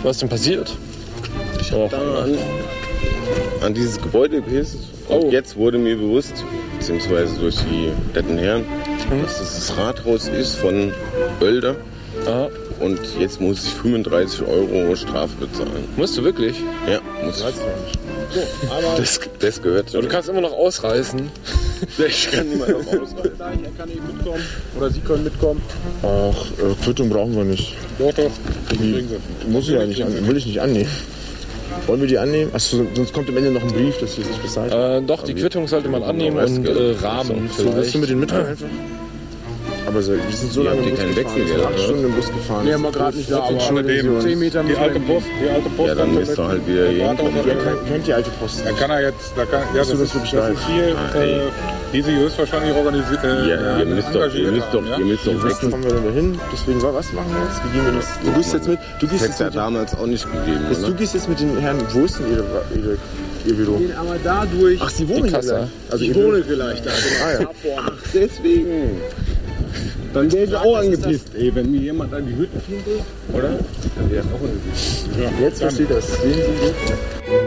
Was ist denn passiert? Ich habe da an dieses Gebäude gepisst. Und jetzt wurde mir bewusst, beziehungsweise durch die netten Herren, dass das Rathaus ist von Oelde. Aha. Und jetzt muss ich 35 € Strafe bezahlen. Musst du wirklich? Ja, muss ich. So, aber Das gehört zu Aber du mir. kannst immer noch ausreißen. Ich kann niemand noch ausreißen. er kann nicht mitkommen. Oder Sie können mitkommen. Ach, Quittung brauchen wir nicht. Doch. Muss ich ja nicht will ich nicht annehmen. Wollen wir die annehmen? Achso, sonst kommt am Ende noch ein Brief, dass wir es nicht bezahlt haben. Doch, die Quittung sollte man annehmen und Rahmen So, willst vielleicht. du mit den mitfahren einfach? Aber so, wir sind so lange im Bus keinen gefahren. Wechselgeld, Wir sind 8 oder? Stunden im Bus gefahren. Nee, mal gerade nicht da, aber Entschuldigen Sie 10 uns. Meter mit Die alte Post. Ja, dann müsst ihr halt wieder hier hinkommen. Kennt die alte Post? Da kann er jetzt, ja, das du das ist wirklich viel, ey. die sie höchstwahrscheinlich organisiert. Ja, ihr müsst doch Wissen, wechseln. kommen wir denn da hin? Deswegen, was machen wir jetzt? Wie gehen wir das? Du gehst jetzt mit. Du gehst Das jetzt hätte mit. ja damals auch nicht gegeben, Du oder? gehst jetzt mit den Herren. Wo ist denn ihr Büro? gehen einmal da durch. Ach, Sie wohnen hier Kasse. gleich. Also Ich ihr wohne vielleicht da. Ah, ja. Deswegen. Dann wäre ich auch angepisst, ey, wenn mir jemand an die Hütte fliegen will, oder? Dann wäre ich auch angepisst. Jetzt versteht das. Sehen Sie jetzt?